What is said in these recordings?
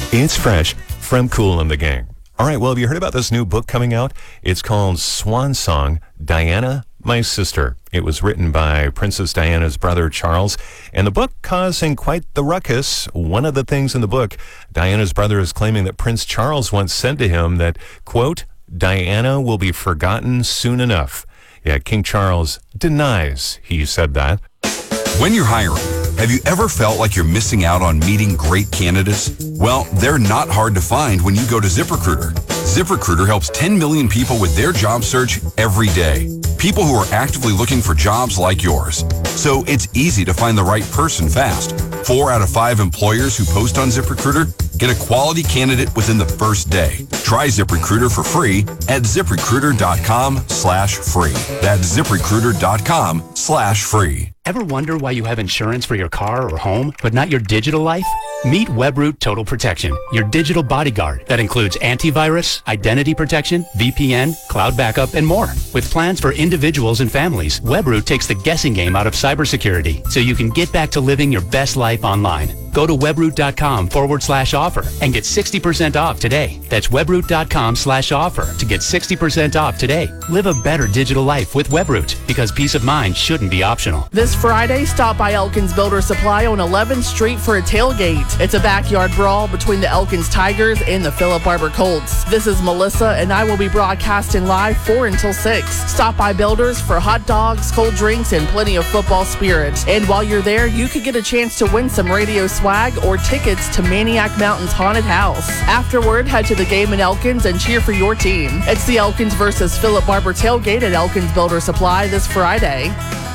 It's Fresh from Kool and the Gang. All right, well, have you heard about this new book coming out? It's called Swan Song, Diana, My Sister. It was written by Princess Diana's brother, Charles, and the book causing quite the ruckus. One of the things in the book, Diana's brother is claiming that Prince Charles once said to him that, quote, Diana will be forgotten soon enough. Yeah, King Charles denies he said that. When you're hiring, have you ever felt like you're missing out on meeting great candidates? Well, they're not hard to find when you go to ZipRecruiter. ZipRecruiter helps 10 million people with their job search every day. People who are actively looking for jobs like yours. So it's easy to find the right person fast. 4 out of 5 employers who post on ZipRecruiter get a quality candidate within the first day. Try ZipRecruiter for free at ZipRecruiter.com/free. That's ZipRecruiter.com/free. Ever wonder why you have insurance for your car or home, but not your digital life? Meet Webroot Total Protection, your digital bodyguard that includes antivirus, identity protection, VPN, cloud backup, and more. With plans for individuals and families, Webroot takes the guessing game out of cybersecurity so you can get back to living your best life online. Go to webroot.com/offer and get 60% off today. That's webroot.com/offer to get 60% off today. Live a better digital life with Webroot, because peace of mind shouldn't be optional. This Friday, stop by Elkins Builder Supply on 11th Street for a tailgate. It's a backyard brawl between the Elkins Tigers and the Philip Barber Colts. This is Melissa, and I will be broadcasting live 4 until 6. Stop by Builders for hot dogs, cold drinks, and plenty of football spirit. And while you're there, you could get a chance to win some radio swag or tickets to Maniac Mountain's haunted house. Afterward, head to the game in Elkins and cheer for your team. It's the Elkins versus Philip Barber tailgate at Elkins Builder Supply this Friday.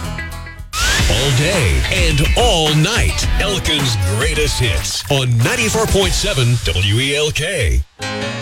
All day and all night. Elkins' greatest hits on 94.7 WELK.